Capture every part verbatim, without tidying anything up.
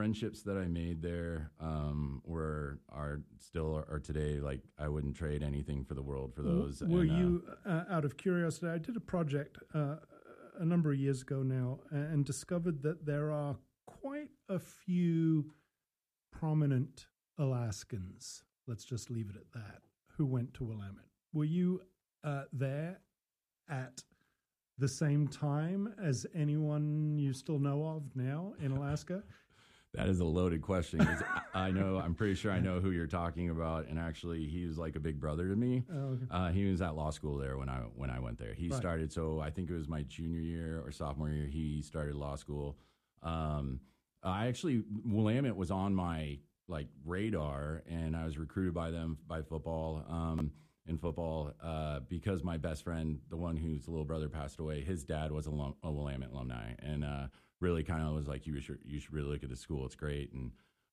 friendships that I made there um, were are still are, are today. Like I wouldn't trade anything for the world for those. Were and, you, uh, uh, out of curiosity, I did a project uh, a number of years ago now and discovered that there are quite a few prominent Alaskans, let's just leave it at that, who went to Willamette. Were you uh, there at the same time as anyone you still know of now in Alaska? That is a loaded question. 'Cause I know, I'm pretty sure I know who you're talking about. And actually, he was like a big brother to me. Oh, okay. Uh, he was at law school there when I when I went there. He Right. started, so I think it was my junior year or sophomore year. He started law school. Um, I actually Willamette was on my like radar, and I was recruited by them by football. Um, in football, uh, because my best friend, the one whose little brother passed away, his dad was a, alum, a Willamette alumni, and uh, really kind of was like, you should you should really look at the school. It's great, and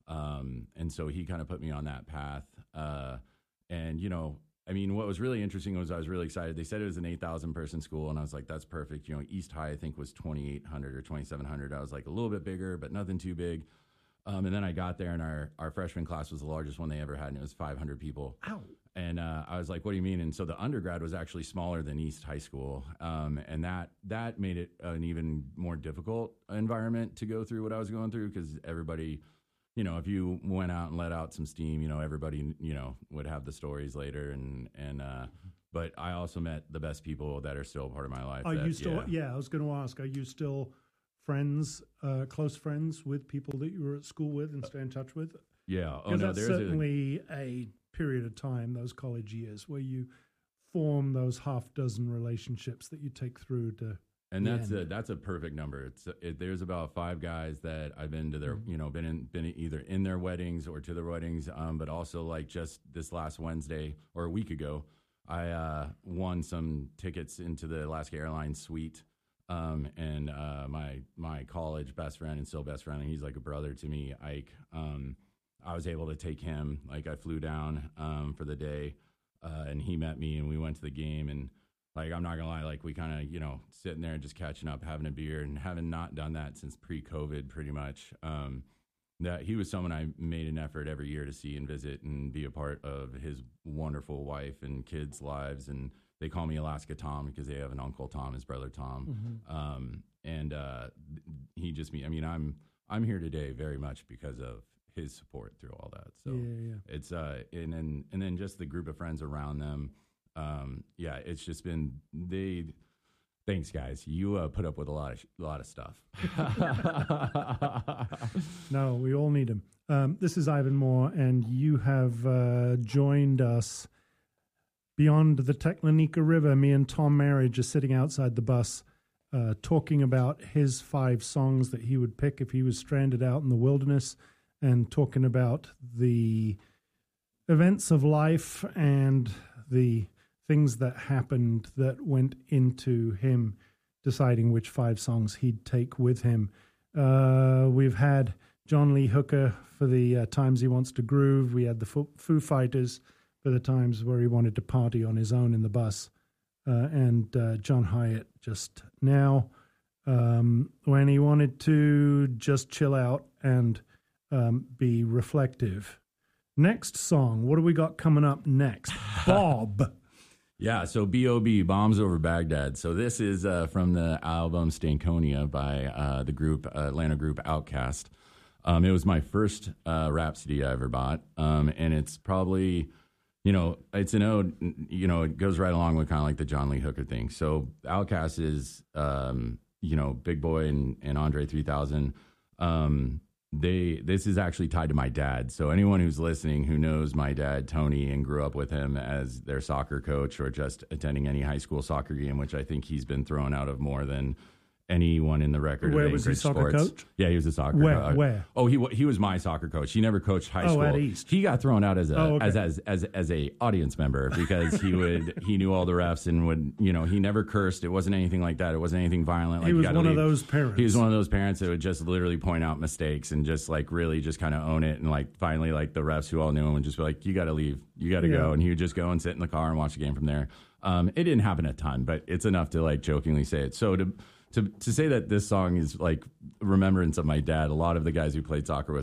um, and so he kind of put me on that path. Uh, and you know, I mean, what was really interesting was I was really excited. They said it was an eight thousand person school, and I was like, that's perfect. You know, East High I think was twenty-eight hundred or twenty-seven hundred. I was like a little bit bigger, but nothing too big. Um, and then I got there, and our our freshman class was the largest one they ever had, and it was five hundred people. Ow. And uh, I was like, what do you mean? And so the undergrad was actually smaller than East High School. Um, and that that made it an even more difficult environment to go through what I was going through, because everybody, you know, if you went out and let out some steam, you know, everybody, you know, would have the stories later. And, and uh, but I also met the best people that are still a part of my life. Are that, you still, yeah. yeah, I was going to ask, are you still friends, uh, close friends with people that you were at school with and stay in touch with? Yeah. Oh, Because no, that's there's certainly a, a period of time, those college years, where you form those half dozen relationships that you take through to. And that's end. a that's a perfect number. It's it, there's about five guys that I've been to their, Mm-hmm. you know, been in been either in their weddings or to their weddings. Um, but also like just this last Wednesday or a week ago, I uh, won some tickets into the Alaska Airlines suite. Um, and uh, my my college best friend and still best friend, and he's like a brother to me, Ike. Um, I was able to take him. Like I flew down um, for the day, uh, and he met me, and we went to the game. And like I'm not gonna lie, like we kind of you know sitting there and just catching up, having a beer, and having not done that since pre-COVID, pretty much. Um, that he was someone I made an effort every year to see and visit and be a part of his wonderful wife and kids' lives. And they call me Alaska Tom because they have an uncle Tom, his brother Tom, Mm-hmm. um, and uh, he just me. I mean, I'm I'm here today very much because of his support through all that. So Yeah, yeah. it's uh and then and then just the group of friends around them. Um, yeah, it's just been they. Thanks, guys. You uh, put up with a lot of sh- a lot of stuff. No, we all need them. Um, this is Ivan Moore, and you have uh, joined us beyond the Teklanika River. Me and Tom Marriage are sitting outside the bus uh, talking about his five songs that he would pick if he was stranded out in the wilderness, and talking about the events of life and the things that happened that went into him deciding which five songs he'd take with him. Uh, we've had John Lee Hooker for the uh, times he wants to groove. We had the Foo, Foo Fighters for the times where he wanted to party on his own in the bus. Uh, and uh, John Hyatt just now um, when he wanted to just chill out and um, be reflective. Next song, what do we got coming up next? Bob. Yeah, so B O B, Bombs Over Baghdad. So this is uh, from the album Stankonia by uh, the group, uh, Atlanta group Outkast. Um, it was my first uh, rap C D I ever bought, um, and it's probably, you know, it's an ode, you know, it goes right along with kind of like the John Lee Hooker thing. So Outkast is, um, you know, Big Boy and, and Andre three thousand. Um, They this is actually tied to my dad. So anyone who's listening who knows my dad, Tony, and grew up with him as their soccer coach or just attending any high school soccer game, which I think he's been thrown out of more than anyone in the record. Where of was he, Anchorage soccer sports. coach? Yeah, he was a soccer Where? coach. Where? Oh, he he was my soccer coach. He never coached high Oh, school. at East. He got thrown out as a Oh, okay. as, as as as a audience member because he would he knew all the refs and would you know he never cursed. It wasn't anything like that. It wasn't anything violent. Like He you was gotta one of leave. those parents. He was one of those parents that would just literally point out mistakes and just like really just kind of own it. And like finally, like the refs who all knew him would just be like, "You got to leave. You got to Yeah. go." And he would just go and sit in the car and watch the game from there. Um, it didn't happen a ton, but it's enough to like jokingly say it. So to to to say that this song is like remembrance of my dad, a lot of the guys who played soccer with